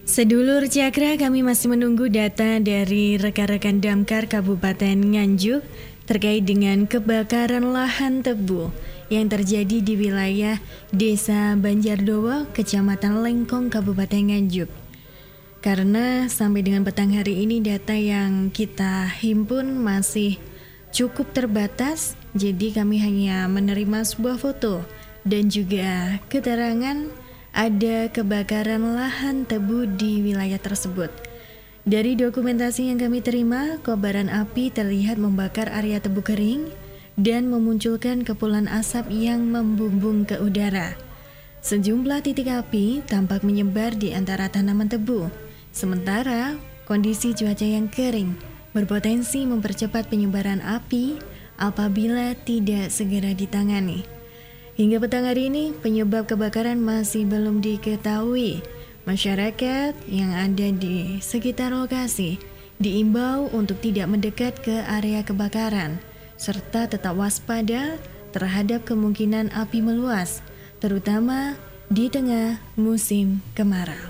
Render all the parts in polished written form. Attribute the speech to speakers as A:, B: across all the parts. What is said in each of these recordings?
A: Sedulur Cakra, kami masih menunggu data dari rekan-rekan Damkar Kabupaten Nganjuk terkait dengan kebakaran lahan tebu yang terjadi di wilayah Desa Banjardowo, Kecamatan Lengkong, Kabupaten Nganjuk. Karena sampai dengan petang hari ini data yang kita himpun masih cukup terbatas, jadi kami hanya menerima sebuah foto dan juga keterangan ada kebakaran lahan tebu di wilayah tersebut. Dari dokumentasi yang kami terima, kobaran api terlihat membakar area tebu kering dan memunculkan kepulan asap yang membumbung ke udara. Sejumlah titik api tampak menyebar di antara tanaman tebu. Sementara kondisi cuaca yang kering berpotensi mempercepat penyebaran api apabila tidak segera ditangani. Hingga petang hari ini, penyebab kebakaran masih belum diketahui. Masyarakat yang ada di sekitar lokasi diimbau untuk tidak mendekat ke area kebakaran, serta tetap waspada terhadap kemungkinan api meluas, terutama di tengah musim kemarau.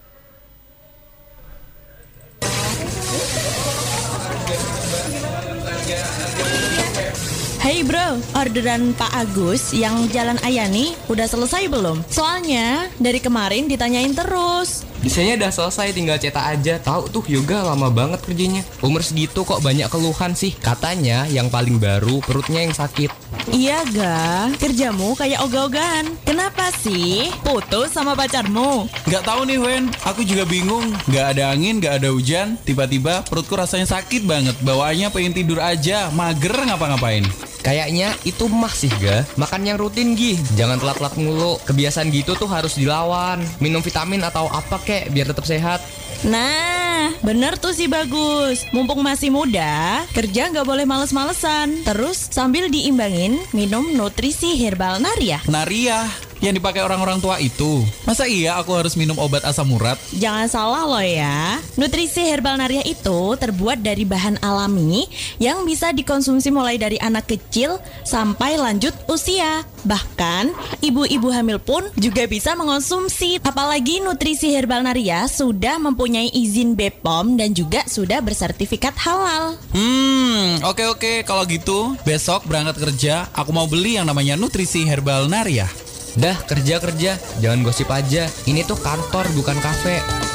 B: Hey bro, orderan Pak Agus yang Jalan Ayani udah selesai belum? Soalnya dari kemarin ditanyain terus.
C: Desainnya udah selesai, tinggal cetak aja. Tahu tuh yoga lama banget kerjanya. Umur segitu kok banyak keluhan sih. Katanya yang paling baru perutnya yang sakit.
B: Iya ga, kerjamu kayak ogah-ogahan. Kenapa sih? Putus sama pacarmu?
D: Gak tahu nih Wen, aku juga bingung. Gak ada angin, gak ada hujan. Tiba-tiba perutku rasanya sakit banget. Bawaannya pengen tidur aja, mager ngapa-ngapain.
C: Kayaknya itu mah sih ga. Makan yang rutin Gi, jangan telat-telat mulu. Kebiasaan gitu tuh harus dilawan. Minum vitamin atau apa kek biar tetap sehat.
B: Nah, bener tuh sih Bagus. Mumpung masih muda, kerja gak boleh males-malesan. Terus sambil diimbangin, minum nutrisi herbal Naria.
D: Naria, yang dipakai orang-orang tua itu. Masa iya aku harus minum obat asam urat?
B: Jangan salah loh ya. Nutrisi herbal Naria itu terbuat dari bahan alami yang bisa dikonsumsi mulai dari anak kecil sampai lanjut usia. Bahkan ibu-ibu hamil pun juga bisa mengonsumsi. Apalagi nutrisi herbal Naria sudah mempunyai izin BPOM dan juga sudah bersertifikat halal.
D: Oke. Kalau gitu besok berangkat kerja aku mau beli yang namanya nutrisi herbal Naria.
C: Dah kerja, jangan gosip aja. Ini tuh kantor bukan kafe.